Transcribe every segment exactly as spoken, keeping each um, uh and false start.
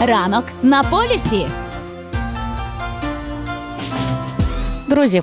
Ранок на полюсі. Друзі,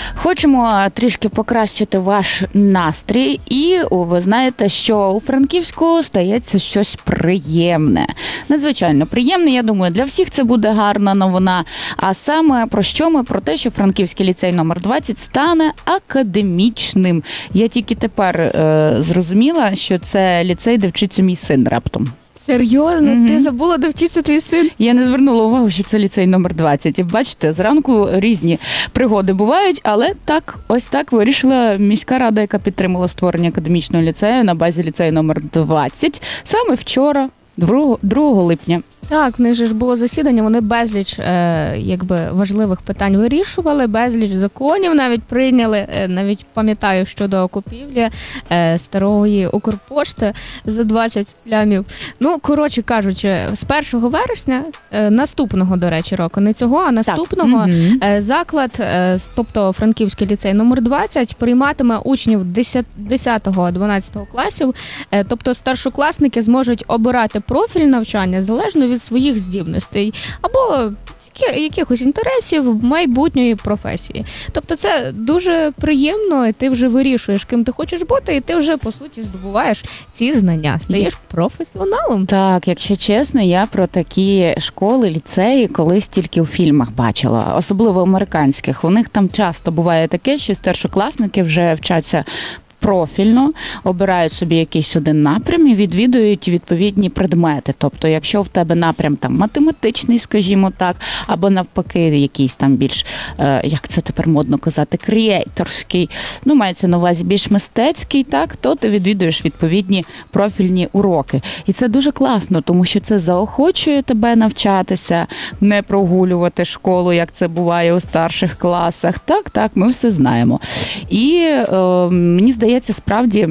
хочемо трішки покращити ваш настрій, і ви знаєте, що у Франківську стається щось приємне. Надзвичайно приємне, я думаю, для всіх це буде гарна новина. А саме про що ми? Про те, що Франківський ліцей номер двадцять стане академічним. Я тільки тепер е, зрозуміла, що це ліцей, де вчиться мій син раптом. Серйозно? Mm-hmm. Ти забула, де вчиться твій син? Я не звернула увагу, що це ліцей номер двадцять. І бачите, зранку різні пригоди бувають, але так, ось так вирішила міська рада, яка підтримала створення академічного ліцею на базі ліцею номер двадцять, саме вчора, другого липня. Так, в них же ж було засідання, вони безліч е, якби, важливих питань вирішували, безліч законів навіть прийняли, е, навіть пам'ятаю щодо купівлі е, старої Укрпошти за двадцять лямів. Ну, коротше кажучи, з першого вересня, е, наступного, до речі, року, не цього, а наступного, е, заклад, е, тобто Франківський ліцей номер двадцять, прийматиме учнів десятого-дванадцятого класів, е, тобто старшокласники зможуть обирати профіль навчання залежно від своїх здібностей або якихось інтересів майбутньої професії. Тобто це дуже приємно, і ти вже вирішуєш, ким ти хочеш бути, і ти вже, по суті, здобуваєш ці знання, стаєш професіоналом. Так, якщо чесно, я про такі школи, ліцеї колись тільки у фільмах бачила, особливо американських. У них там часто буває таке, що старшокласники вже вчаться профільно, обирають собі якийсь один напрям і відвідують відповідні предмети. Тобто, якщо в тебе напрям там математичний, скажімо так, або навпаки якийсь там більш, е, як це тепер модно казати, креаторський, ну, мається на увазі більш мистецький, так, то ти відвідуєш відповідні профільні уроки. І це дуже класно, тому що це заохочує тебе навчатися, не прогулювати школу, як це буває у старших класах. Так, так, ми все знаємо. І е, мені здається, Здається, справді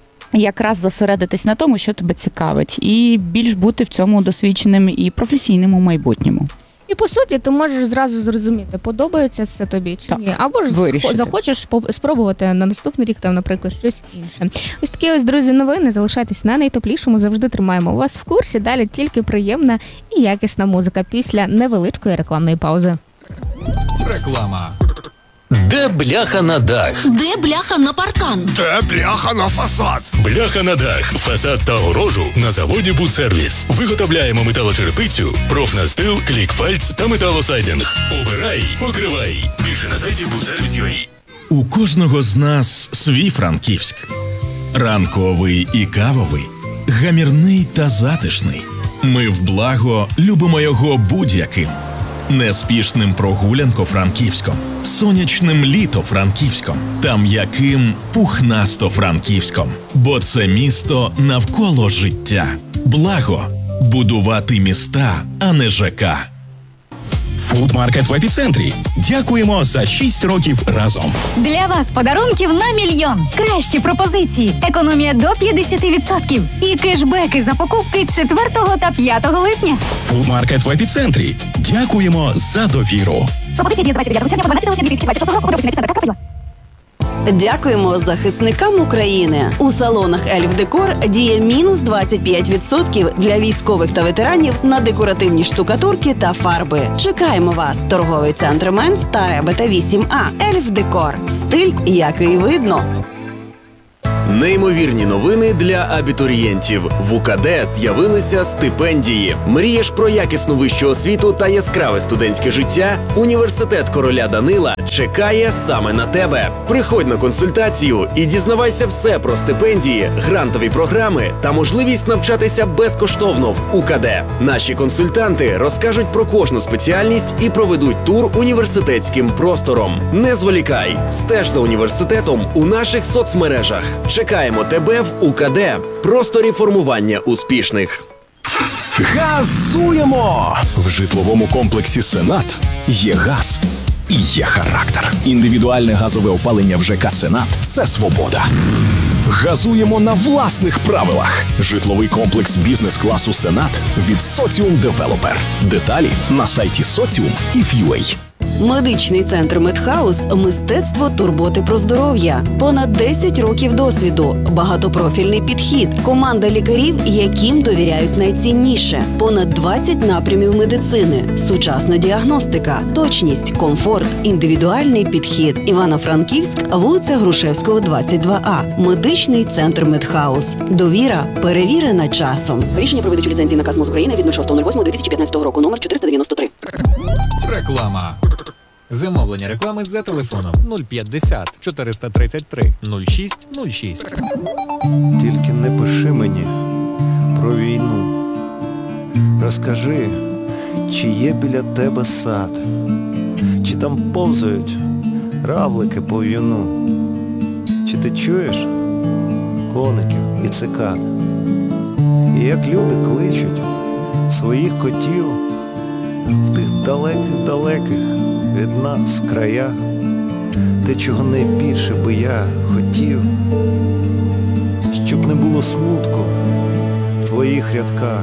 якраз зосередитись на тому, що тебе цікавить, і більш бути в цьому досвідченим і професійним у майбутньому. І, по суті, ти можеш зразу зрозуміти, подобається це тобі чи ні. Або ж вирішити. Захочеш спробувати на наступний рік, там, наприклад, щось інше. Ось такі ось, друзі, новини. Залишайтесь на найтоплішому, завжди тримаємо вас в курсі. Далі тільки приємна і якісна музика після невеличкої рекламної паузи. Реклама. Де бляха на дах? Де бляха на паркан? Де бляха на фасад? Бляха на дах, фасад та огорожу на заводі «Будсервіс». Виготовляємо металочерепицю, профнастил, клікфальц та металосайдинг. Обирай, покривай. Більше на сайті будсервіс крапка ю а. У кожного з нас свій Франківськ. Ранковий і кавовий, гамірний та затишний. Ми в благо любимо його будь-яким. Неспішним прогулянко-франківськом, сонячним літо-франківськом та м'яким пухнасто-франківськом. Бо це місто навколо життя. Благо – будувати міста, а не ЖК. Фудмаркет в епіцентрі. Дякуємо за шість років разом. Для вас подарунків на мільйон. Кращі пропозиції. Економія до п'ятдесят відсотків. І кешбеки за покупки четвертого та п'ятого липня. Фудмаркет в епіцентрі. Дякуємо за довіру. Пропозиції діє з двадцять дев'ятого червня по дванадцяте липня дві тисячі двадцять шостого року. Подробиці на епіцентр крапка ю а. Дякуємо захисникам України. У салонах Ельф Декор діє мінус двадцять п'ять відсотків для військових та ветеранів на декоративні штукатурки та фарби. Чекаємо вас. Торговий центр Менс та Ребета вісім А. Ельф Декор. Стиль, який видно. Неймовірні новини для абітурієнтів. В УКД з'явилися стипендії. Мрієш про якісну вищу освіту та яскраве студентське життя? Університет короля Данила чекає саме на тебе. Приходь на консультацію і дізнавайся все про стипендії, грантові програми та можливість навчатися безкоштовно в УКД. Наші консультанти розкажуть про кожну спеціальність і проведуть тур університетським простором. Не зволікай, стеж за університетом у наших соцмережах. Чекаємо тебе в УКД. Просторі формування успішних. Газуємо! В житловому комплексі «Сенат» є газ і є характер. Індивідуальне газове опалення в ЖК «Сенат» – це свобода. Газуємо на власних правилах. Житловий комплекс бізнес-класу «Сенат» від Соціум Девелопер. Деталі на сайті соціум і ф ю ей. Медичний центр Медхаус – мистецтво турботи про здоров'я. Понад десять років досвіду, багатопрофільний підхід, команда лікарів, яким довіряють найцінніше. Понад двадцять напрямів медицини, сучасна діагностика, точність, комфорт, індивідуальний підхід. Івано-Франківськ, вулиця Грушевського, двадцять два А. Медичний центр Медхаус. Довіра перевірена часом. Рішення про видачу ліцензії наказ МОЗ України від шостого лютого дві тисячі п'ятнадцятого року, номер чотириста дев'яносто три. Реклама. Замовлення реклами за телефоном нуль п'ятдесят чотириста тридцять три нуль шість нуль шість. Тільки не пиши мені про війну. Розкажи, чи є біля тебе сад, чи там повзають равлики по в'юну, чи ти чуєш коників і цикад, і як люди кличуть своїх котів в тих далеких-далеких від нас краях, те, чого найбільше би я хотів, щоб не було смутку в твоїх рядках.